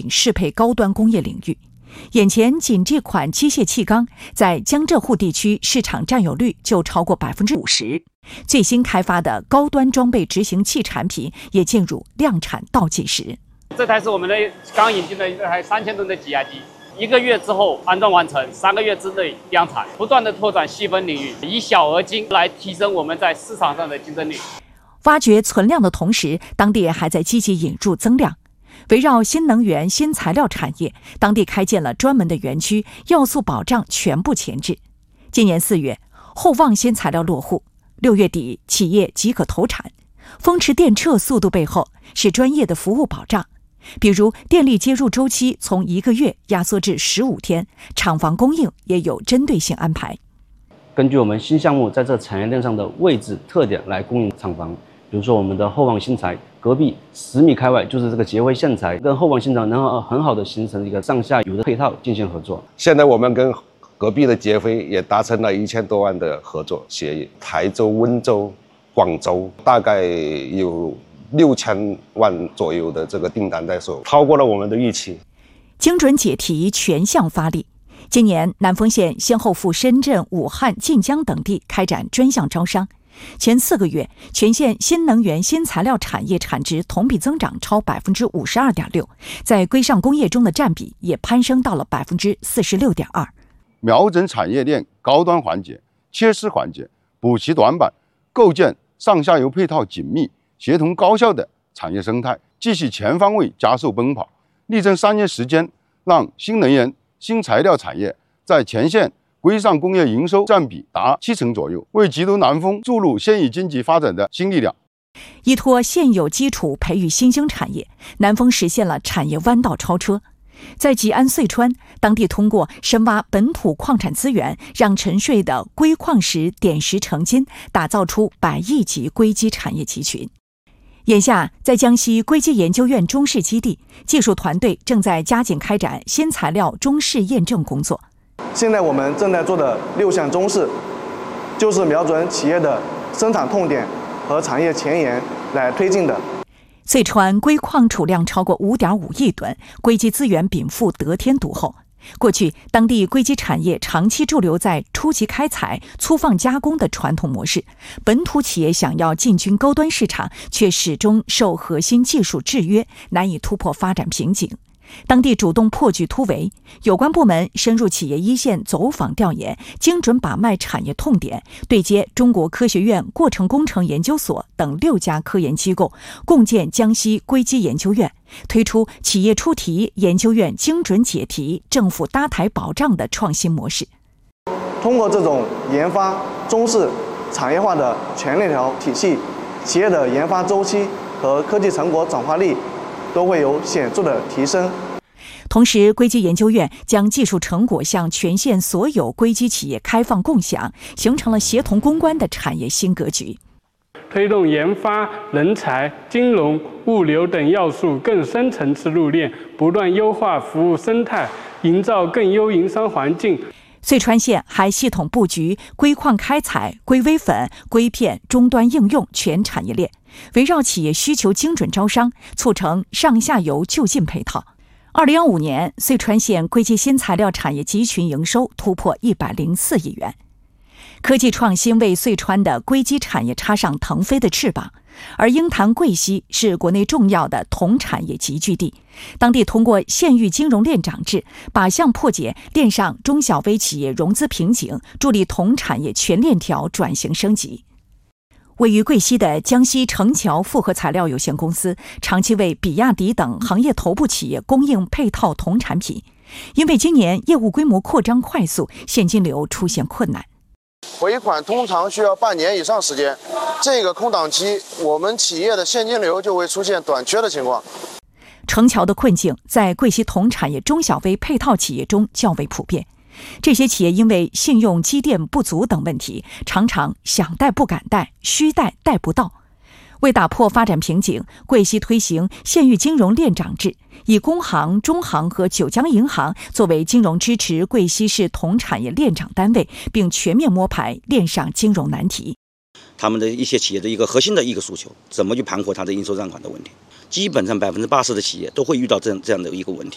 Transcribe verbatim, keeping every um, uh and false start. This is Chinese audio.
品适配高端工业领域。眼前仅这款机械气缸在江浙沪地区市场占有率就超过百分之五十。最新开发的高端装备执行器产品也进入量产倒计时。 这台是我们的刚引进的一台三千吨的挤压机，一个月之后安装完成，三个月之内量产，不断的拓展细分领域，以小而精来提升我们在市场上的竞争力。 挖掘存量的同时，当地还在积极引入增量。围绕新能源、新材料产业，当地开建了专门的园区，要素保障全部前置。今年四月，厚旺新材料落户，六月底企业即可投产。风驰电掣速度背后是专业的服务保障，比如电力接入周期从一个月压缩至十五天，厂房供应也有针对性安排。 根据我们新项目在这产业链上的位置特点来供应厂房，比如说我们的厚旺新材隔壁十米开外就是这个捷辉线材，跟厚旺新材能够很好的形成一个上下游的配套进行合作。 现在我们跟隔壁的捷辉也达成了一千多万的合作协议，台州、温州、广州大概有六千万左右的这个订单在手，超过了我们的预期。 精准解题全项发力。今年南丰县先后赴深圳、武汉、晋江等地开展专项招商。前四个月，全县新能源、新材料产业产值同比增长超百分之五十二点六，在规上工业中的占比也攀升到了百分之四十六点二。 瞄准产业链高端环节、缺失环节，补齐短板，构建上下游配套紧密、协同高效的产业生态，继续全方位加速奔跑，力争三年时间，让新能源、新材料产业在全县规上工业营收占比达七成左右，为吉都南丰注入县域经济发展的新力量。 依托现有基础培育新兴产业，南丰实现了产业弯道超车。在吉安遂川，当地通过深挖本土矿产资源，让沉睡的硅矿石点石成金，打造出百亿级硅基产业集群。眼下，在江西硅基研究院中试基地，技术团队正在加紧开展新材料中试验证工作。 现在我们正在做的六项中试，就是瞄准企业的生产痛点和产业前沿来推进的。 遂川硅矿储量超过 五点五亿吨，硅基资源禀赋得天独厚。过去，当地硅基产业长期驻留在初级开采、粗放加工的传统模式，本土企业想要进军高端市场，却始终受核心技术制约，难以突破发展瓶颈。当地主动破局突围，有关部门深入企业一线走访调研，精准把脉产业痛点，对接中国科学院过程工程研究所等六家科研机构，共建江西硅基研究院，推出企业出题、研究院精准解题、政府搭台保障的创新模式。 通过这种研发中试产业化的全链条体系，企业的研发周期和科技成果转化率都会有显著的提升。 同时，硅基研究院将技术成果向全县所有硅基企业开放共享，形成了协同攻关的产业新格局。 推动研发、人才、金融、物流等要素更深层次入链，不断优化服务生态，营造更优营商环境。 遂川县还系统布局硅矿开采、硅微粉、硅片终端应用全产业链，围绕企业需求精准招商，促成上下游就近配套。二零一五年，遂川县硅基新材料产业集群营收突破一百零四亿元。科技创新为遂川的硅基产业插上腾飞的翅膀，而鹰潭贵溪是国内重要的铜产业集聚地，当地通过县域金融链长制，靶向破解链上中小微企业融资瓶颈，助力铜产业全链条转型升级。位于贵溪的江西成桥复合材料有限公司长期为比亚迪等行业头部企业供应配套铜产品，因为今年业务规模扩张快速，现金流出现困难。 回款通常需要半年以上时间，这个空档期，我们企业的现金流就会出现短缺的情况。 成桥的困境在贵溪铜产业中小微配套企业中较为普遍，这些企业因为信用积淀不足等问题，常常想贷不敢贷，需贷贷不到。为打破发展瓶颈，贵溪推行县域金融链长制，以工行、中行和九江银行作为金融支持贵溪市铜产业链长单位，并全面摸排链上金融难题。 他们的一些企业的一个核心的一个诉求，怎么去盘活它的应收账款的问题，基本上百分之八十的企业都会遇到这样这样的一个问题。